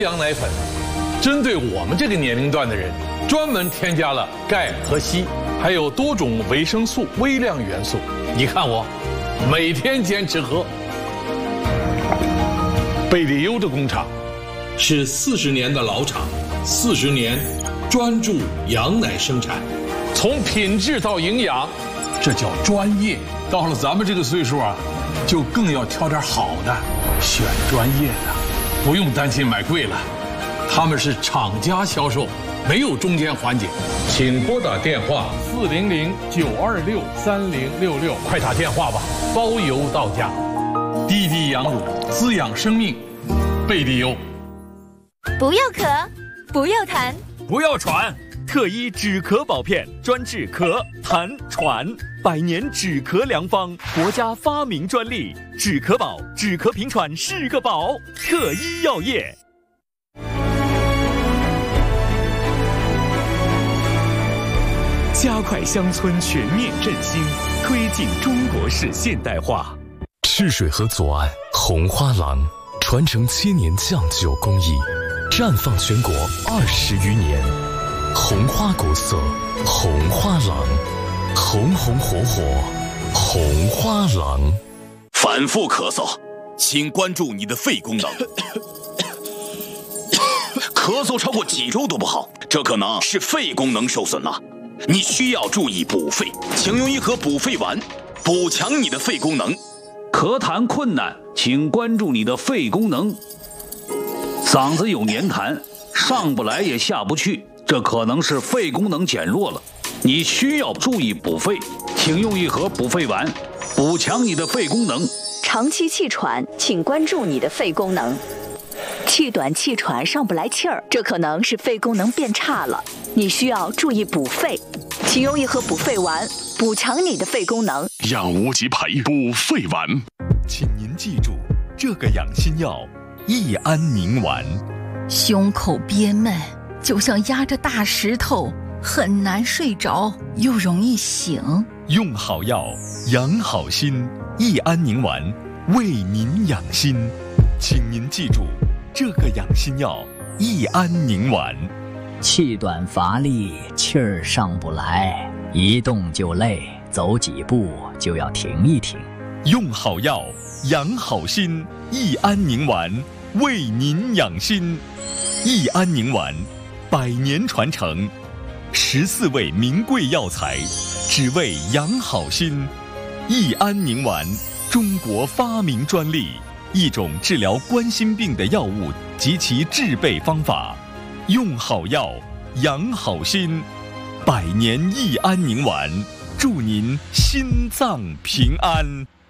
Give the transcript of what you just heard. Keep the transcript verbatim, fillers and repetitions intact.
羊奶粉针对我们这个年龄段的人，专门添加了钙和硒，还有多种维生素、微量元素。你看我，每天坚持喝。贝利优的工厂是四十年的老厂，四十年专注羊奶生产，从品质到营养，这叫专业。到了咱们这个岁数啊，就更要挑点好的，选专业的，不用担心买贵了。他们是厂家销售，没有中间环节。请拨打电话四零零九二六三零六六，快打电话吧，包邮到家。滴滴羊乳滋养生命，贝利优。 不要咳，不要痰， 不要喘，特医止咳宝片专治咳、痰、喘，百年止咳良方，国家发明专利，止咳宝，止咳平喘是个宝，特医药业。加快乡村全面振兴，推进中国式现代化。 赤水河左岸红花廊，传承千年酱酒工艺，绽放全国二十余年。红花国色，红花廊，红红火火，红花廊。 反复咳嗽，请关注你的肺功能。咳嗽超过几周都不好，这可能是肺功能受损了。你需要注意补肺，请用一盒补肺丸，补强你的肺功能。 咳痰困难，请关注你的肺功能。嗓子有黏痰，上不来也下不去，这可能是肺功能减弱了。你需要注意补肺，请用一盒补肺丸，补强你的肺功能。 长期气喘，请关注你的肺功能。气短气喘上不来气儿，这可能是肺功能变差了，你需要注意补肺，请用一盒补肺丸，补强你的肺功能。 让无极培补肺丸， 请您记住这个养心药：益安宁丸。 胸口憋闷，就像压着大石头，很难睡着，又容易醒。 用好药，养好心，益安宁丸为您养心。请您记住这个养心药：益安宁丸。 气短乏力，气儿上不来，一动就累，走几步就要停一停。 用好药，养好心，益安宁丸为您养心。益安宁丸，百年传承，十四味名贵药材，只为养好心。益安宁丸，中国发明专利，一种治疗冠心病的药物及其制备方法。用好药，养好心，百年益安宁丸，祝您心脏平安。